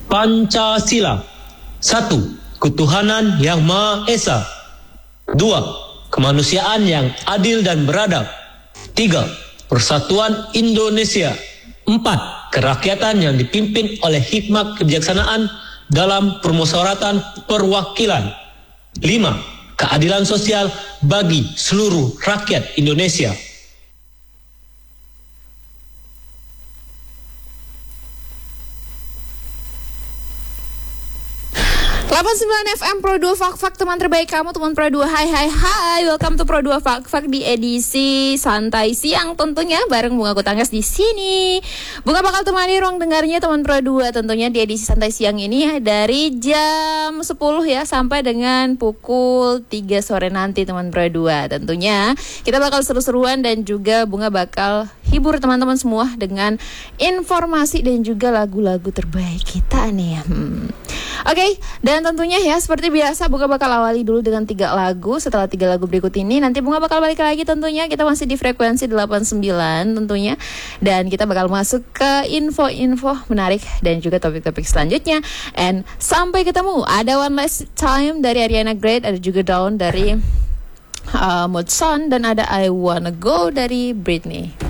Pancasila. 1. Ketuhanan yang Maha Esa. 2. Kemanusiaan yang adil dan beradab. 3. Persatuan Indonesia. 4. Kerakyatan yang dipimpin oleh hikmat kebijaksanaan dalam permusyawaratan perwakilan. 5. Keadilan sosial bagi seluruh rakyat Indonesia. 89 FM Pro 2 Fak teman terbaik kamu, teman Pro 2. Hai. Welcome to Pro 2 Fak di edisi santai siang tentunya bareng Bunga Kutanggas di sini. Bunga bakal temani ruang dengarnya teman Pro 2 tentunya di edisi santai siang ini ya, dari jam 10 ya sampai dengan pukul 3 sore nanti teman Pro 2. Tentunya kita bakal seru-seruan dan juga Bunga bakal hibur teman-teman semua dengan informasi dan juga lagu-lagu terbaik kita nih. Oke, dan tentunya ya seperti biasa Bunga bakal awali dulu dengan 3 lagu. Setelah 3 lagu berikut ini nanti Bunga bakal balik lagi tentunya. Kita masih di frekuensi 89 tentunya. Dan kita bakal masuk ke info-info menarik dan juga topik-topik selanjutnya. And sampai ketemu. Ada One Last Time dari Ariana Grande, ada juga Down dari Mood Son, dan ada I Wanna Go dari Britney.